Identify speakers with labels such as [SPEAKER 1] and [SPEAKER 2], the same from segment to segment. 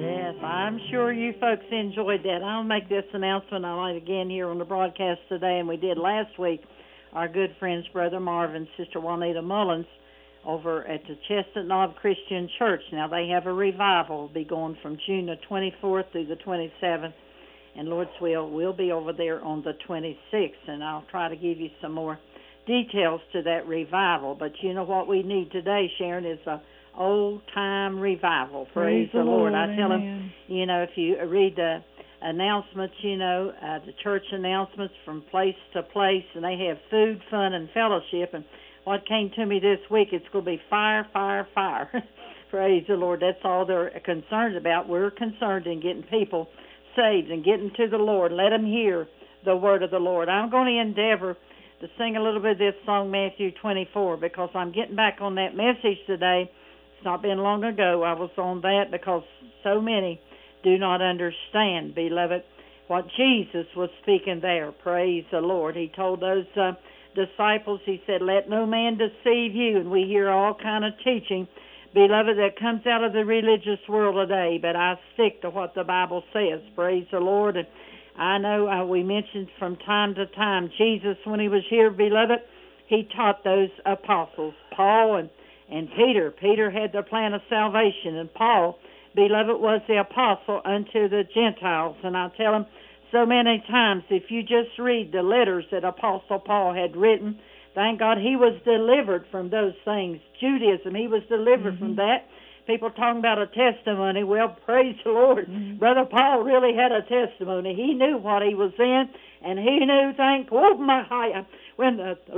[SPEAKER 1] Yes, I'm sure you folks enjoyed that. I'll make this announcement I might again here on the broadcast today, and we did last week. Our good friends, Brother Marvin, Sister Juanita Mullins, over at the Chestnut Knob Christian Church. Now, they have a revival. It'll be going from June the 24th through the 27th, and Lord's will, we'll be over there on the 26th, and I'll try to give you some more details to that revival. But you know what we need today, Sharon, is a old-time revival. Praise the Lord. I tell them, you know, if you read the announcements, you know, the church announcements from place to place, and they have food, fun, and fellowship. And what came to me this week, it's going to be fire, fire, fire. Praise the Lord. That's all they're concerned about. We're concerned in getting people saved and getting to the Lord. Let them hear the word of the Lord. I'm going to endeavor to sing a little bit of this song, Matthew 24, because I'm getting back on that message today. It's not been long ago I was on that, because so many do not understand, beloved, what Jesus was speaking there. Praise the Lord. He told those disciples, he said, let no man deceive you. And we hear all kind of teaching, beloved, that comes out of the religious world today, but I stick to what the Bible says. Praise the Lord. And I know we mentioned from time to time, Jesus, when he was here, beloved, he taught those apostles, Paul and Peter. Peter had the plan of salvation, and Paul, beloved, was the apostle unto the Gentiles. And I tell them so many times, if you just read the letters that Apostle Paul had written, thank God he was delivered from those things. Judaism, he was delivered from that. People talking about a testimony. Well, praise the Lord. Brother Paul really had a testimony. He knew what he was in, and he knew, when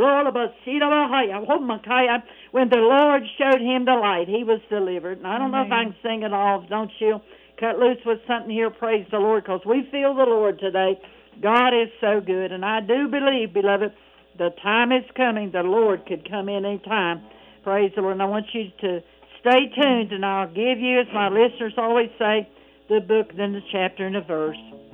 [SPEAKER 1] the Lord showed him the light, he was delivered. And I don't know if I can sing it all. Don't you cut loose with something here, praise the Lord, because we feel the Lord today. God is so good, and I do believe, beloved, the time is coming. The Lord could come in any time. Praise the Lord. And I want you to stay tuned, and I'll give you, as my listeners always say, the book, then the chapter, and the verse.